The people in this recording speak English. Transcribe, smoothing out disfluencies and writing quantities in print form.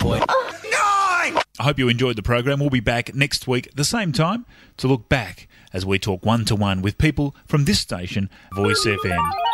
boy. I hope you enjoyed the program. We'll be back next week at the same time to look back as we talk one-to-one with people from this station, Voice FM.